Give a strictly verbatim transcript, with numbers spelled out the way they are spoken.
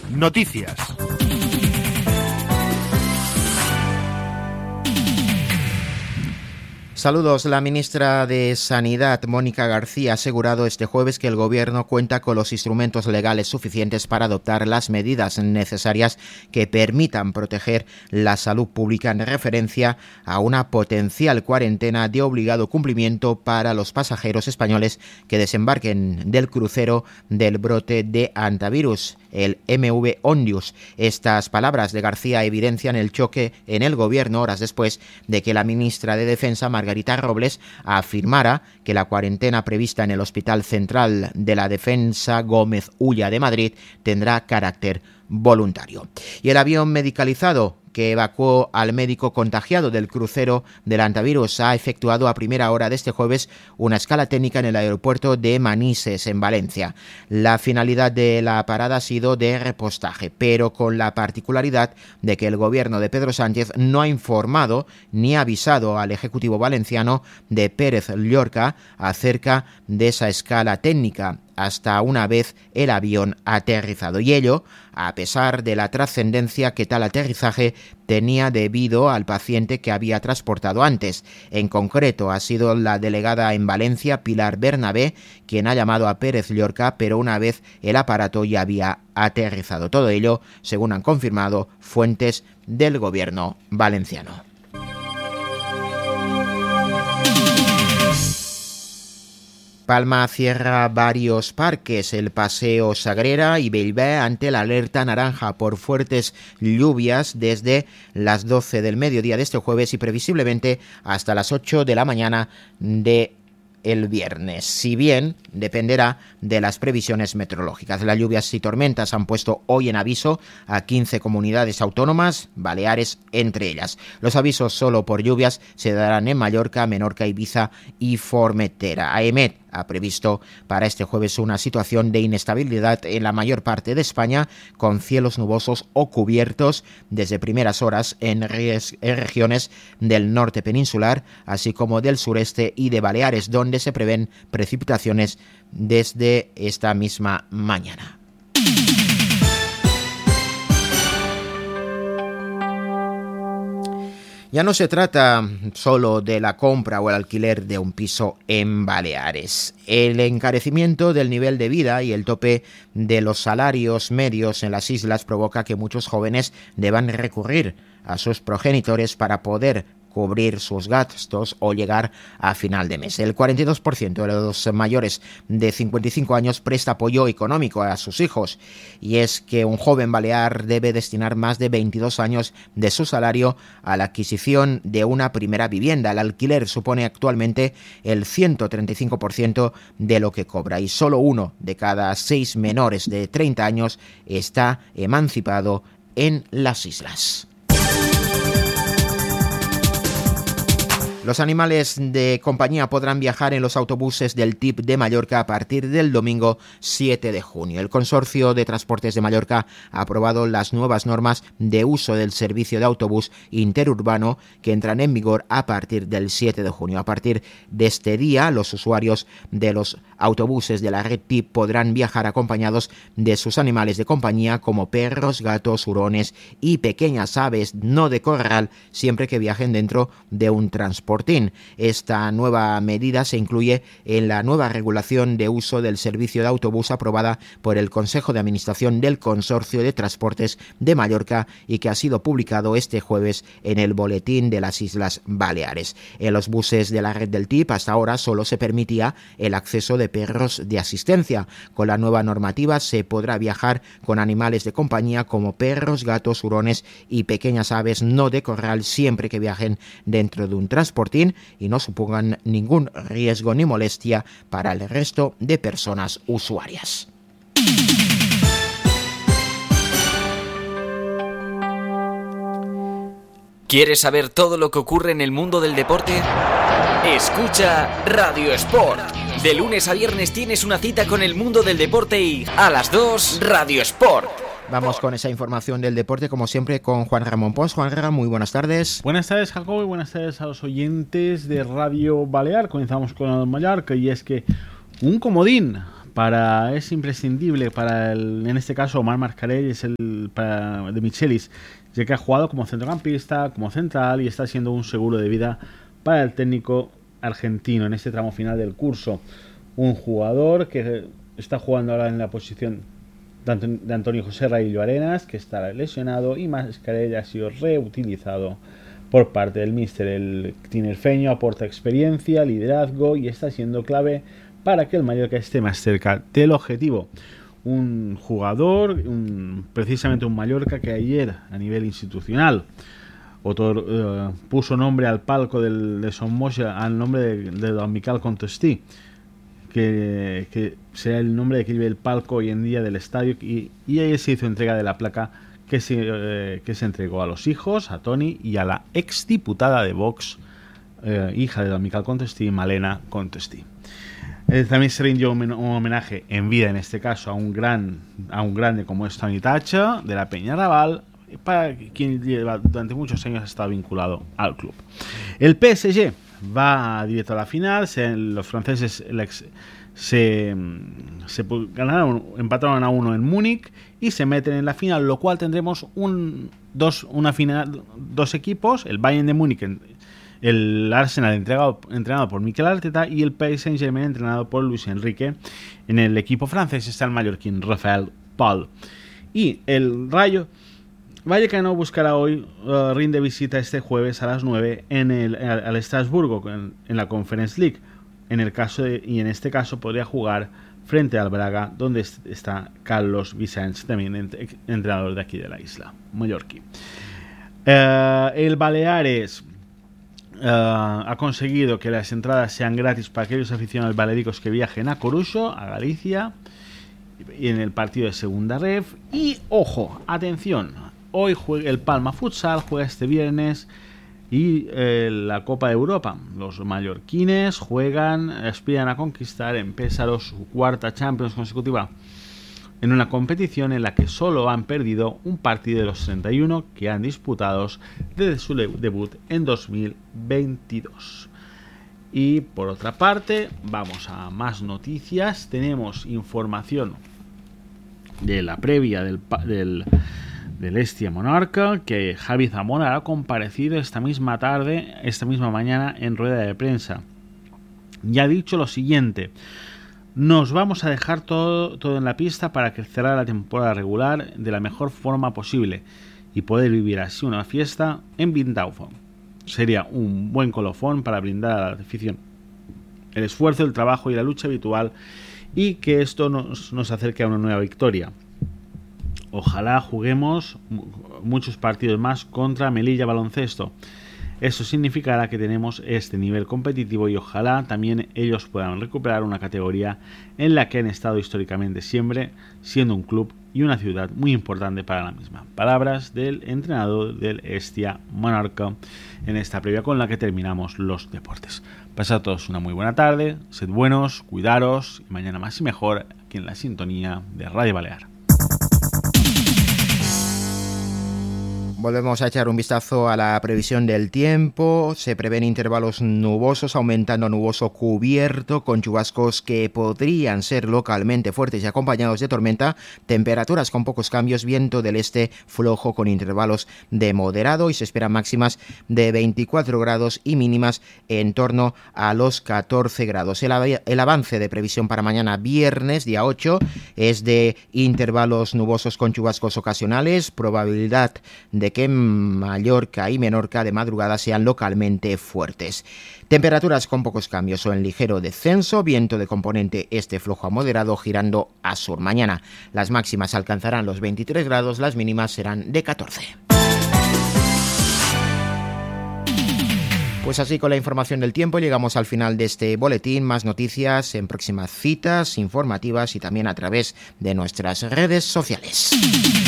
Noticias. Saludos. La ministra de Sanidad, Mónica García, ha asegurado este jueves que el Gobierno cuenta con los instrumentos legales suficientes para adoptar las medidas necesarias que permitan proteger la salud pública en referencia a una potencial cuarentena de obligado cumplimiento para los pasajeros españoles que desembarquen del crucero del brote de hantavirus, el M V Ondius. Estas palabras de García evidencian el choque en el Gobierno horas después de que la ministra de Defensa, Margarita Robles, afirmara que la cuarentena prevista en el Hospital Central de la Defensa Gómez Ulla de Madrid tendrá carácter voluntario. Y el avión medicalizado que evacuó al médico contagiado del crucero del hantavirus ha efectuado a primera hora de este jueves una escala técnica en el aeropuerto de Manises, en Valencia. La finalidad de la parada ha sido de repostaje, pero con la particularidad de que el gobierno de Pedro Sánchez no ha informado ni ha avisado al Ejecutivo valenciano de Pérez Llorca acerca de esa escala técnica hasta una vez el avión aterrizado, y ello a pesar de la trascendencia que tal aterrizaje tenía debido al paciente que había transportado antes. En concreto, ha sido la delegada en Valencia, Pilar Bernabé, quien ha llamado a Pérez Llorca, pero una vez el aparato ya había aterrizado. Todo ello, según han confirmado fuentes del gobierno valenciano. Palma cierra varios parques, el Paseo Sagrera y Bellver, ante la alerta naranja por fuertes lluvias desde las doce del mediodía de este jueves y previsiblemente hasta las ocho de la mañana de el viernes, si bien dependerá de las previsiones meteorológicas. Las lluvias y tormentas han puesto hoy en aviso a quince comunidades autónomas, Baleares entre ellas. Los avisos solo por lluvias se darán en Mallorca, Menorca, Ibiza y Formentera. AEMET ha previsto para este jueves una situación de inestabilidad en la mayor parte de España, con cielos nubosos o cubiertos desde primeras horas en, ries- en regiones del norte peninsular, así como del sureste y de Baleares, donde se prevén precipitaciones desde esta misma mañana. Ya no se trata solo de la compra o el alquiler de un piso en Baleares. El encarecimiento del nivel de vida y el tope de los salarios medios en las islas provoca que muchos jóvenes deban recurrir a sus progenitores para poder cubrir sus gastos o llegar a final de mes. El cuarenta y dos por ciento de los mayores de cincuenta y cinco años presta apoyo económico a sus hijos, y es que un joven balear debe destinar más de veintidós años de su salario a la adquisición de una primera vivienda. El alquiler supone actualmente el ciento treinta y cinco por ciento de lo que cobra, y solo uno de cada seis menores de treinta años está emancipado en las islas. Los animales de compañía podrán viajar en los autobuses del T I P de Mallorca a partir del domingo siete de junio. El Consorcio de Transportes de Mallorca ha aprobado las nuevas normas de uso del servicio de autobús interurbano que entran en vigor a partir del siete de junio. A partir de este día, los usuarios de los autobuses de la red T I P podrán viajar acompañados de sus animales de compañía como perros, gatos, hurones y pequeñas aves no de corral, siempre que viajen dentro de un transporte. Esta nueva medida se incluye en la nueva regulación de uso del servicio de autobús aprobada por el Consejo de Administración del Consorcio de Transportes de Mallorca y que ha sido publicado este jueves en el Boletín de las Islas Baleares. En los buses de la red del T I P hasta ahora solo se permitía el acceso de perros de asistencia. Con la nueva normativa se podrá viajar con animales de compañía como perros, gatos, hurones y pequeñas aves no de corral, siempre que viajen dentro de un transporte y no supongan ningún riesgo ni molestia para el resto de personas usuarias. ¿Quieres saber todo lo que ocurre en el mundo del deporte? Escucha Radio Sport. De lunes a viernes tienes una cita con el mundo del deporte y a las dos, Radio Sport. Vamos con esa información del deporte, como siempre, con Juan Ramón Pons. Juan Ramón, muy buenas tardes. Buenas tardes, Jacobo, y buenas tardes a los oyentes de Radio Balear. Comenzamos con el Mallorca, y es que un comodín para es imprescindible para el, en este caso Omar Mascarell es el para, de Michelis, ya que ha jugado como centrocampista, como central y está siendo un seguro de vida para el técnico argentino en este tramo final del curso. Un jugador que está jugando ahora en la posición de Antonio José Raillo Arenas, que está lesionado, y Mascarell ha sido reutilizado por parte del míster. El tinerfeño aporta experiencia, liderazgo y está siendo clave para que el Mallorca esté más cerca del objetivo. Un jugador, un, precisamente un Mallorca que ayer a nivel institucional otor, uh, puso nombre al palco del, de Sommoza al nombre de, de Don Miquel Contestí, que, que sea el nombre que lleve el palco hoy en día del estadio, y, y ayer se hizo entrega de la placa que se, eh, que se entregó a los hijos, a Toni y a la exdiputada de Vox, eh, hija de Don Miquel Contestí, Malena Contestí. Eh, también se rindió un homenaje en vida, en este caso, a un gran a un grande como es Toni Tacha, de la Peñarabal, para quien lleva, durante muchos años ha estado vinculado al club. El P S G va directo a la final. Se, los franceses se, se ganaron, empataron a uno en Múnich y se meten en la final, lo cual tendremos un dos una final dos equipos, el Bayern de Múnich, el Arsenal entregado, entrenado por Mikel Arteta, y el Paris Saint-Germain entrenado por Luis Enrique. En el equipo francés está el mallorquín Rafael Paul. Y el Rayo Vallecano buscará hoy, uh, rinde visita este jueves a las nueve en el, al, al Estrasburgo en, en la Conference League. En el caso de, y en este caso podría jugar frente al Braga, donde está Carlos Vicens, también entrenador de aquí de la isla, mallorquí. Uh, el Baleares Uh, ha conseguido que las entradas sean gratis para aquellos aficionados balericos que viajen a Coruso, a Galicia, y en el partido de segunda ref. Y ojo, atención, hoy juega el Palma Futsal, juega este viernes, y eh, la Copa de Europa. Los mallorquines juegan, aspiran a conquistar en Pésaro su cuarta Champions consecutiva, en una competición en la que solo han perdido un partido de los treinta y uno que han disputados desde su debut en dos mil veintidós. Y por otra parte, vamos a más noticias. Tenemos información de la previa del, del, del Hestia Monarca, que Javi Zamora ha comparecido esta misma tarde, esta misma mañana en rueda de prensa, y ha dicho lo siguiente: nos vamos a dejar todo, todo en la pista para que cerrar la temporada regular de la mejor forma posible y poder vivir así una fiesta en Eindhoven. Sería un buen colofón para brindar a la afición el esfuerzo, el trabajo y la lucha habitual, y que esto nos, nos acerque a una nueva victoria. Ojalá juguemos muchos partidos más contra Melilla Baloncesto. Eso significará que tenemos este nivel competitivo y ojalá también ellos puedan recuperar una categoría en la que han estado históricamente siempre, siendo un club y una ciudad muy importante para la misma. Palabras del entrenador del Hestia Monarca en esta previa con la que terminamos los deportes. Pasad todos una muy buena tarde, sed buenos, cuidaros y mañana más y mejor aquí en la sintonía de Radio Balear. Volvemos a echar un vistazo a la previsión del tiempo. Se prevén intervalos nubosos, aumentando nuboso cubierto, con chubascos que podrían ser localmente fuertes y acompañados de tormenta. Temperaturas con pocos cambios, viento del este flojo con intervalos de moderado, y se esperan máximas de veinticuatro grados y mínimas en torno a los catorce grados. El, av- el avance de previsión para mañana viernes, día ocho, es de intervalos nubosos con chubascos ocasionales, probabilidad de que Mallorca y Menorca de madrugada sean localmente fuertes. Temperaturas con pocos cambios o en ligero descenso, viento de componente este flojo a moderado girando a sur. Mañana las máximas alcanzarán los veintitrés grados, las mínimas serán de catorce. Pues así, con la información del tiempo, llegamos al final de este boletín. Más noticias en próximas citas informativas y también a través de nuestras redes sociales.